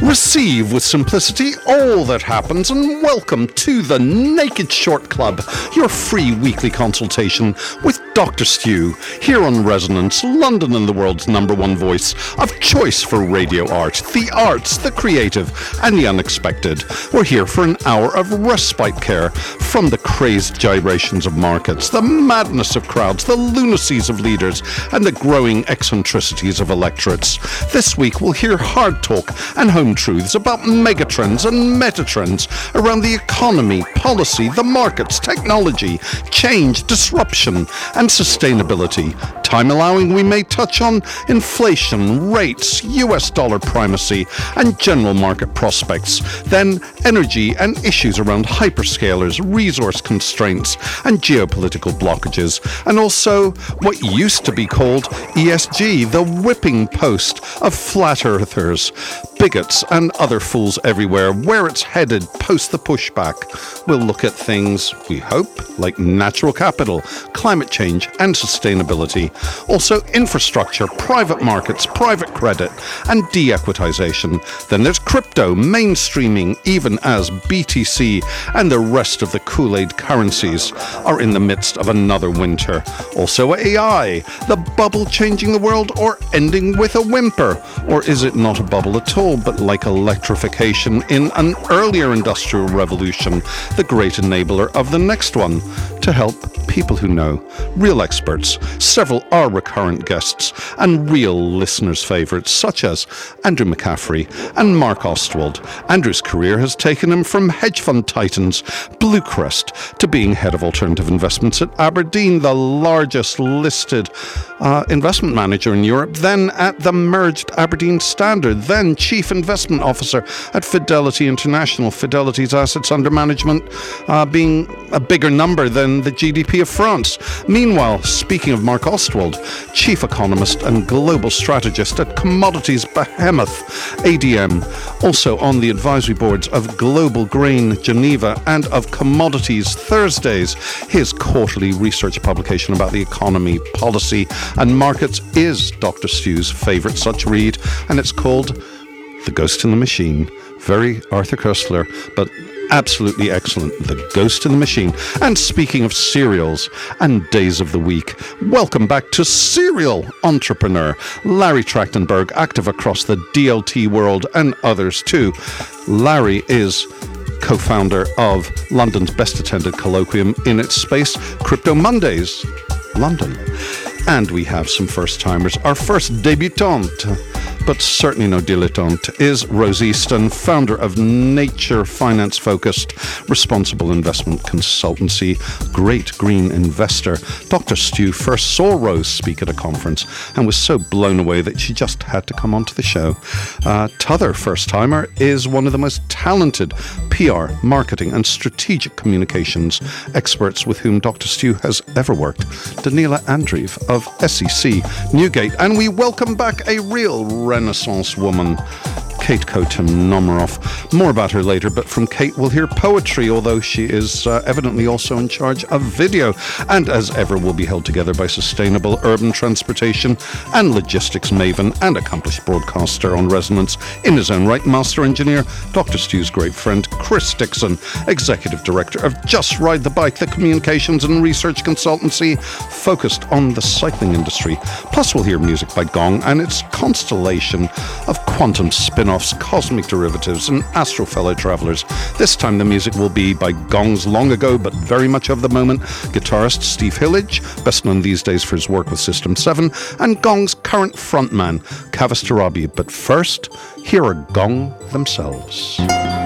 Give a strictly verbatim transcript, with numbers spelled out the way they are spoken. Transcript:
Receive with simplicity all that happens and welcome to the Naked Short Club, your free weekly consultation with Doctor Stu, here on Resonance, London and the world's number one voice of choice for radio art, the arts, the creative and the unexpected. We're here for an hour of respite care from the crazed gyrations of markets, the madness of crowds, the lunacies of leaders and the growing eccentricities of electorates. This week we'll hear hard talk and home truths about megatrends and metatrends around the economy, policy, the markets, technology, change, disruption and sustainability. Time allowing, we may touch on inflation, rates, U S dollar primacy and general market prospects. Then energy and issues around hyperscalers, resource constraints and geopolitical blockages. And also what used to be called E S G, the whipping post of flat earthers, bigots and other fools everywhere. Where it's headed post the pushback. We'll look at things, we hope, like natural capital, climate change and sustainability. Also infrastructure, private markets, private credit and de-equitization. Then there's crypto mainstreaming, even as B T C and the rest of the Kool-Aid currencies are in the midst of another winter. Also A I, the bubble changing the world or ending with a whimper. Or is it not a bubble at all, but like electrification in an earlier industrial revolution, the great enabler of the next one? To help people who know, real experts, several are recurrent guests, and real listeners' favourites, such as Andrew McCaffrey and Mark Ostwald. Andrew's career has taken him from hedge fund titans Bluecrest to being head of alternative investments at Aberdeen, the largest listed uh, investment manager in Europe, then at the merged Aberdeen Standard, then chief investment officer at Fidelity International, Fidelity's assets under management uh, being a bigger number than the G D P of France. Meanwhile, speaking of Mark Ostwald, chief economist and global strategist at commodities behemoth A D M, also on the advisory boards of Global Grain Geneva and of Commodities Thursdays. His quarterly research publication about the economy, policy and markets is Doctor Stu's favourite such read, and it's called The Ghost in the Machine. Very Arthur Koestler, but absolutely excellent. The Ghost in the Machine. And speaking of cereals and days of the week, welcome back to serial entrepreneur Larry Trachtenberg, active across the D L T world and others too. Larry is co-founder of London's best attended colloquium in its space, Crypto Mondays, London. And we have some first-timers. Our first debutante, but certainly no dilettante, is Rose Easton, founder of Nature Finance-focused responsible investment consultancy, Great Green Investor. Doctor Stu first saw Rose speak at a conference and was so blown away that she just had to come onto the show. Uh, t'other first-timer is one of the most talented P R, marketing and strategic communications experts with whom Doctor Stu has ever worked, Daniela Andreev of S E C Newgate. And we welcome back a real Renaissance woman, Kate Cotin-Nomeroff. More about her later, but from Kate we'll hear poetry, although she is uh, evidently also in charge of video. And as ever, we'll be held together by sustainable urban transportation and logistics maven and accomplished broadcaster on Resonance in his own right, master engineer, Doctor Stu's great friend, Chris Dixon, executive director of Just Ride the Bike, the communications and research consultancy focused on the cycling industry. Plus we'll hear music by Gong and its constellation of quantum spin-offs, cosmic derivatives and astral fellow travelers. This time the music will be by Gong's long ago but very much of the moment guitarist Steve Hillage, best known these days for his work with System seven, and Gong's current frontman Kavas Tarabi. But first, here are Gong themselves.